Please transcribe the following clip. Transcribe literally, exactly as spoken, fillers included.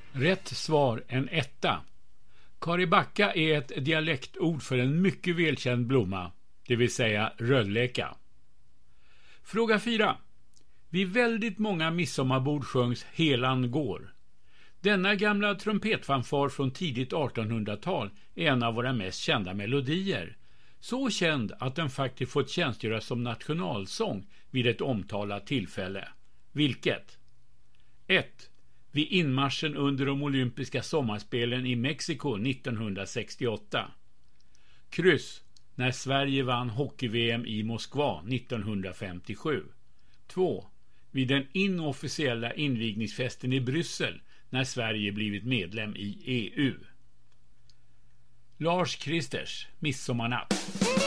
Rätt svar en etta. Karibacka är ett dialektord för en mycket välkänd blomma, det vill säga rödleka. Fråga fyra. Vid väldigt många midsommarbord sjöngs Helan går. Denna gamla trumpetfanfar från tidigt artonhundratal är en av våra mest kända melodier. Så känd att den faktiskt fått tjänstgöra som nationalsång vid ett omtalat tillfälle. Vilket? ett. Vid inmarschen under de olympiska sommarspelen i Mexiko nittonhundrasextioåtta. Kryss. När Sverige vann hockey-V M i Moskva nittonhundrafemtiosju. två. Vid den inofficiella invigningsfesten i Bryssel när Sverige blivit medlem i E U. Lars Kristers Midsommarnatt.